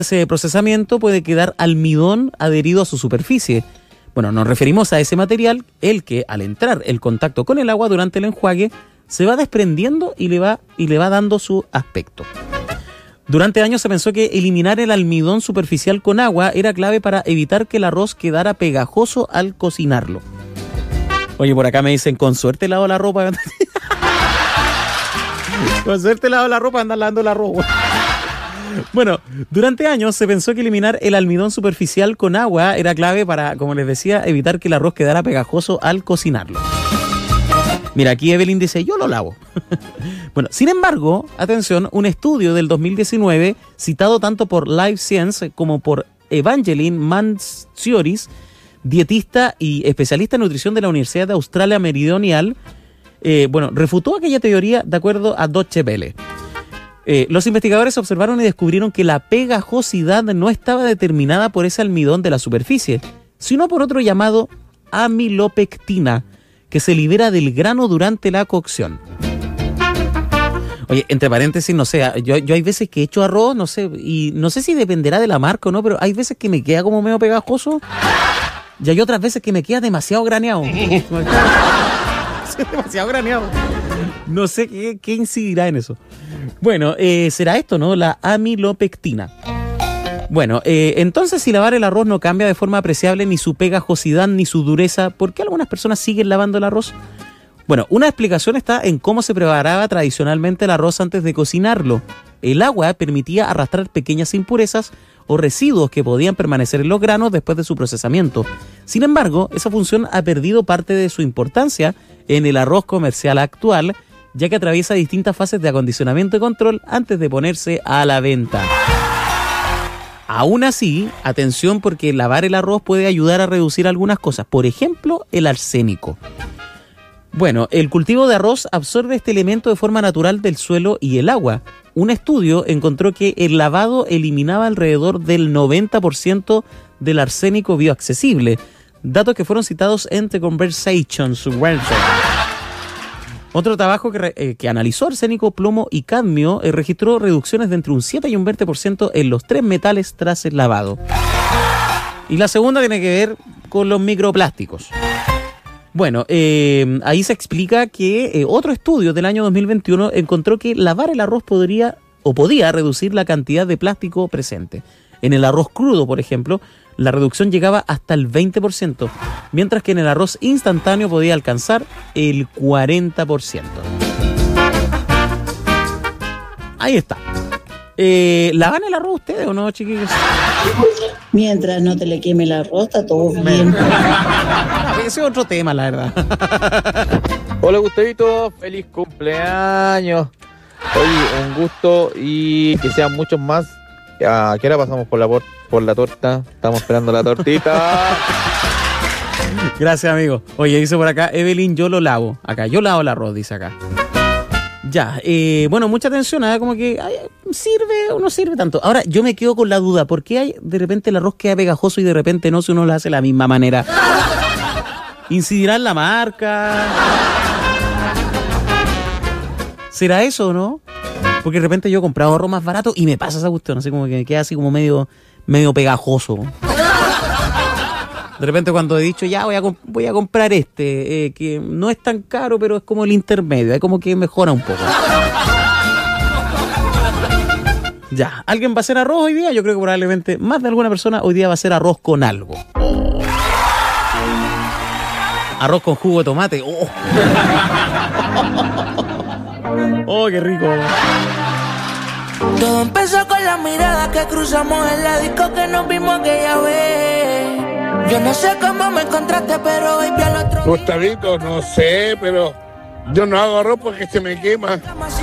ese procesamiento puede quedar almidón adherido a su superficie. Bueno, nos referimos a ese material, el que al entrar en contacto con el agua durante el enjuague se va desprendiendo y le va dando su aspecto. Durante años se pensó que eliminar el almidón superficial con agua era clave para evitar que el arroz quedara pegajoso al cocinarlo. Oye, por acá me dicen, con suerte lavo la ropa. Con suerte lavo la ropa, andan lavando el arroz. Bueno, durante años se pensó que eliminar el almidón superficial con agua era clave para, como les decía, evitar que el arroz quedara pegajoso al cocinarlo. Mira, aquí Evelyn dice, yo lo lavo. Bueno, sin embargo, atención, un estudio del 2019, citado tanto por Live Science como por Evangeline Mansioris, dietista y especialista en nutrición de la Universidad de Australia Meridional, refutó aquella teoría de acuerdo a Deutsche Welle. Los investigadores observaron y descubrieron que la pegajosidad no estaba determinada por ese almidón de la superficie, sino por otro llamado amilopectina, que se libera del grano durante la cocción. Oye, entre paréntesis, no sé, yo hay veces que echo arroz, no sé, y no sé si dependerá de la marca o no, pero hay veces que me queda como medio pegajoso, y hay otras veces que me queda demasiado graneado. Demasiado graneado. No sé qué incidirá en eso. Bueno, será esto, ¿no? La amilopectina. Bueno, entonces si lavar el arroz no cambia de forma apreciable ni su pegajosidad ni su dureza, ¿por qué algunas personas siguen lavando el arroz? Bueno, una explicación está en cómo se preparaba tradicionalmente el arroz antes de cocinarlo. El agua permitía arrastrar pequeñas impurezas o residuos que podían permanecer en los granos después de su procesamiento. Sin embargo, esa función ha perdido parte de su importancia en el arroz comercial actual, ya que atraviesa distintas fases de acondicionamiento y control antes de ponerse a la venta. Aún así, atención, porque lavar el arroz puede ayudar a reducir algunas cosas, por ejemplo, el arsénico. Bueno, el cultivo de arroz absorbe este elemento de forma natural del suelo y el agua. Un estudio encontró que el lavado eliminaba alrededor del 90% del arsénico bioaccesible, datos que fueron citados en The Conversations website. Otro trabajo que analizó arsénico, plomo y cadmio registró reducciones de entre un 7 y un 20% en los 3 metales tras el lavado. Y la segunda tiene que ver con los microplásticos. Bueno, ahí se explica que otro estudio del año 2021 encontró que lavar el arroz podía reducir la cantidad de plástico presente. En el arroz crudo, por ejemplo, la reducción llegaba hasta el 20%, mientras que en el arroz instantáneo podía alcanzar el 40%. Ahí está. ¿Lavan el arroz ustedes o no, chiquillos? Mientras no te le queme el arroz, está todo bien. Ese es otro tema, la verdad. Hola, Gustavito, feliz cumpleaños. Oye, un gusto y que sean muchos más. ¿A qué hora pasamos por la torta? Estamos esperando la tortita. Gracias, amigo. Oye, dice por acá, Evelyn, yo lo lavo. Acá, yo lavo el arroz, dice acá. Ya, bueno, mucha atención, ¿eh? Como que sirve o no sirve tanto. Ahora, yo me quedo con la duda, ¿por qué de repente el arroz queda pegajoso y de repente no, si uno lo hace de la misma manera? ¿Incidirá en la marca? ¿Será eso o no? Porque de repente yo he comprado arroz más barato y me pasa esa cuestión, así como que me queda así como medio pegajoso. De repente cuando he dicho, ya voy a comprar que no es tan caro, pero es como el intermedio, es como que mejora un poco. Ya, ¿alguien va a hacer arroz hoy día? Yo creo que probablemente más de alguna persona hoy día va a hacer arroz con algo. Arroz con jugo de tomate. ¡Oh, qué rico! Todo empezó con la mirada que cruzamos en la disco que nos vimos aquella vez. Yo no sé cómo me encontraste, pero baby al otro día. Gustavito, no sé, pero yo no hago arroz porque se me quema.